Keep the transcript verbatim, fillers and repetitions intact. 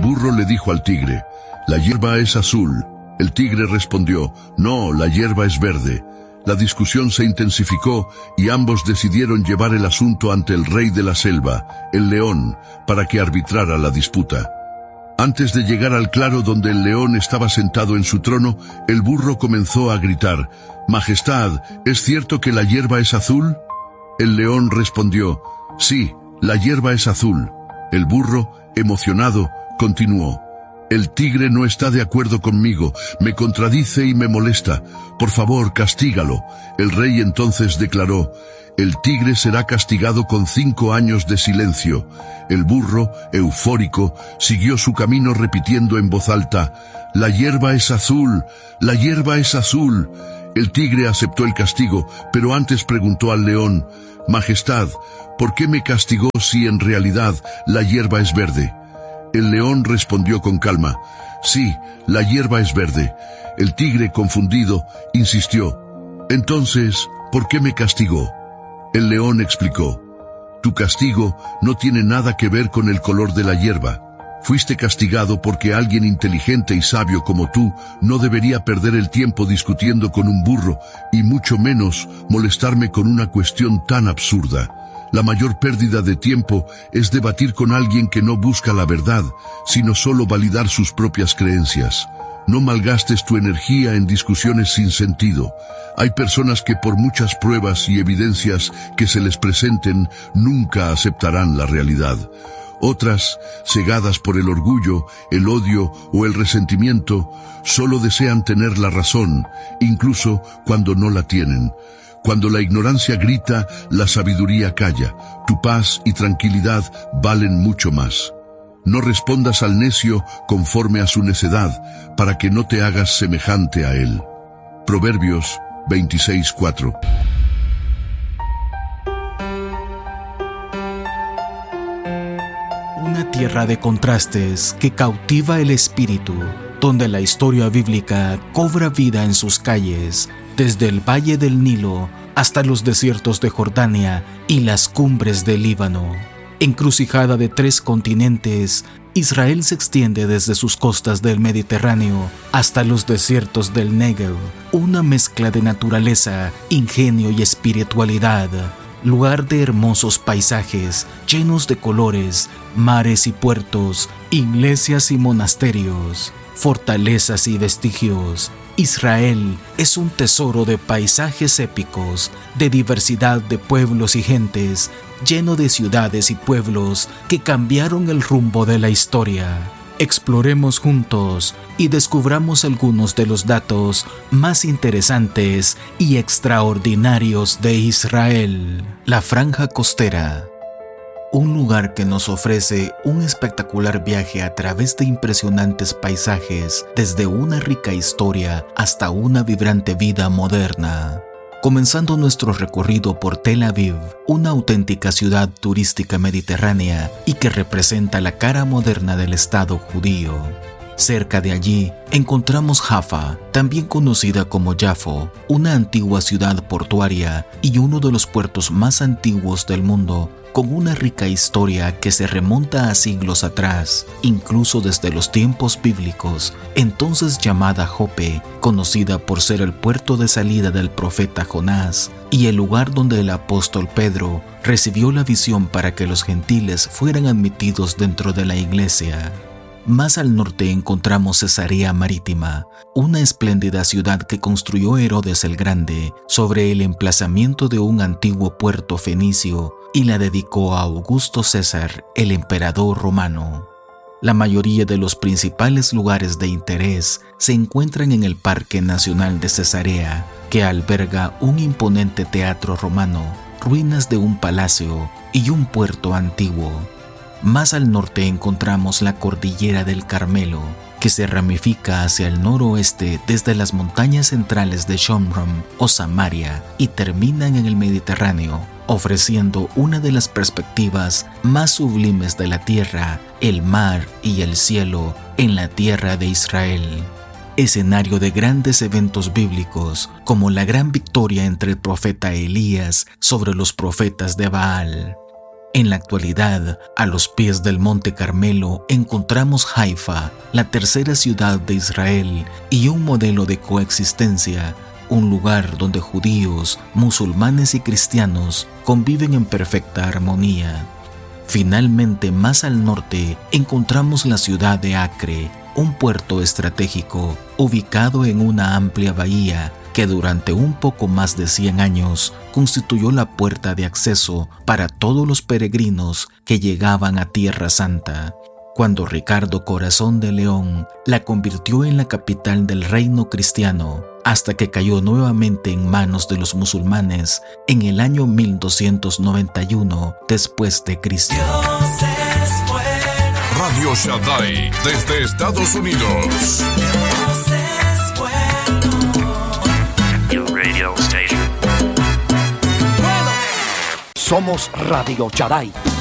burro le dijo al tigre: «La hierba es azul». El tigre respondió: «No, la hierba es verde». La discusión se intensificó y ambos decidieron llevar el asunto ante el rey de la selva, el león, para que arbitrara la disputa. Antes de llegar al claro donde el león estaba sentado en su trono, el burro comenzó a gritar: «Majestad, ¿es cierto que la hierba es azul?». El león respondió: «Sí, la hierba es azul». El burro, emocionado, continuó: «El tigre no está de acuerdo conmigo, me contradice y me molesta. Por favor, castígalo». El rey entonces declaró: «El tigre será castigado con cinco años de silencio». El burro, eufórico, siguió su camino repitiendo en voz alta: «La hierba es azul, la hierba es azul». El tigre aceptó el castigo, pero antes preguntó al león: «Majestad, ¿por qué me castigó si en realidad la hierba es verde?». El león respondió con calma: «Sí, la hierba es verde». El tigre, confundido, insistió: «Entonces, ¿por qué me castigó?». El león explicó: «Tu castigo no tiene nada que ver con el color de la hierba. Fuiste castigado porque alguien inteligente y sabio como tú no debería perder el tiempo discutiendo con un burro, y mucho menos molestarme con una cuestión tan absurda. La mayor pérdida de tiempo es debatir con alguien que no busca la verdad, sino solo validar sus propias creencias. No malgastes tu energía en discusiones sin sentido. Hay personas que por muchas pruebas y evidencias que se les presenten, nunca aceptarán la realidad. Otras, cegadas por el orgullo, el odio o el resentimiento, solo desean tener la razón, incluso cuando no la tienen. Cuando la ignorancia grita, la sabiduría calla. Tu paz y tranquilidad valen mucho más. No respondas al necio conforme a su necedad, para que no te hagas semejante a él». Proverbios veintiséis cuatro. Una tierra de contrastes que cautiva el espíritu, donde la historia bíblica cobra vida en sus calles, desde el valle del Nilo hasta los desiertos de Jordania y las cumbres del Líbano. Encrucijada de tres continentes, Israel se extiende desde sus costas del Mediterráneo hasta los desiertos del Negev, una mezcla de naturaleza, ingenio y espiritualidad. Lugar de hermosos paisajes, llenos de colores, mares y puertos, iglesias y monasterios, fortalezas y vestigios. Israel es un tesoro de paisajes épicos, de diversidad de pueblos y gentes, lleno de ciudades y pueblos que cambiaron el rumbo de la historia. Exploremos juntos y descubramos algunos de los datos más interesantes y extraordinarios de Israel. La Franja Costera. Un lugar que nos ofrece un espectacular viaje a través de impresionantes paisajes, desde una rica historia hasta una vibrante vida moderna. Comenzando nuestro recorrido por Tel Aviv, una auténtica ciudad turística mediterránea y que representa la cara moderna del Estado judío. Cerca de allí encontramos Jaffa, también conocida como Yafo, una antigua ciudad portuaria y uno de los puertos más antiguos del mundo, con una rica historia que se remonta a siglos atrás, incluso desde los tiempos bíblicos, entonces llamada Jope, conocida por ser el puerto de salida del profeta Jonás, y el lugar donde el apóstol Pedro recibió la visión para que los gentiles fueran admitidos dentro de la iglesia. Más al norte encontramos Cesarea Marítima, una espléndida ciudad que construyó Herodes el Grande sobre el emplazamiento de un antiguo puerto fenicio y la dedicó a Augusto César, el emperador romano. La mayoría de los principales lugares de interés se encuentran en el Parque Nacional de Cesarea, que alberga un imponente teatro romano, ruinas de un palacio y un puerto antiguo. Más al norte encontramos la Cordillera del Carmelo, que se ramifica hacia el noroeste desde las montañas centrales de Shomron o Samaria y terminan en el Mediterráneo, ofreciendo una de las perspectivas más sublimes de la tierra, el mar y el cielo en la tierra de Israel. Escenario de grandes eventos bíblicos, como la gran victoria entre el profeta Elías sobre los profetas de Baal. En la actualidad, a los pies del Monte Carmelo encontramos Haifa, la tercera ciudad de Israel y un modelo de coexistencia, un lugar donde judíos, musulmanes y cristianos conviven en perfecta armonía. Finalmente, más al norte, encontramos la ciudad de Acre, un puerto estratégico ubicado en una amplia bahía que durante un poco más de cien años constituyó la puerta de acceso para todos los peregrinos que llegaban a Tierra Santa. Cuando Ricardo Corazón de León la convirtió en la capital del reino cristiano, hasta que cayó nuevamente en manos de los musulmanes en el año mil doscientos noventa y uno después de Cristo. Dios es bueno. Radio Shaddai desde Estados Unidos. Dios es bueno. Your radio station. Somos Radio Shaddai.